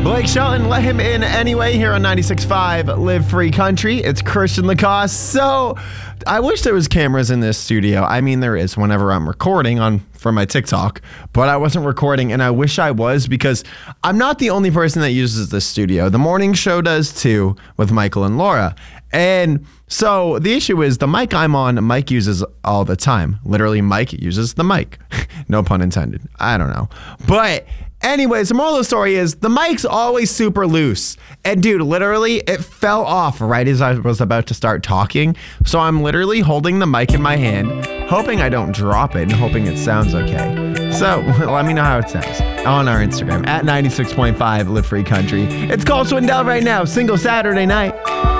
Blake Shelton, let him in anyway here on 96.5 Live Free Country. It's Christian Lacoste. So I wish there was cameras in this studio. I mean, there is whenever I'm recording for my TikTok, but I wasn't recording, and I wish I was, because I'm not the only person that uses this studio. The morning show does too, with Michael and Laura. And so the issue is the mic I'm on, Mike uses all the time. Literally, Mike uses the mic. No pun intended. I don't know. But anyways, the moral of the story is the mic's always super loose. And dude, literally, it fell off right as I was about to start talking. So I'm literally holding the mic in my hand, hoping I don't drop it and hoping it sounds okay. So let me know how it sounds on our Instagram at 96.5 Live Free Country. It's called Swindell right now, single Saturday night.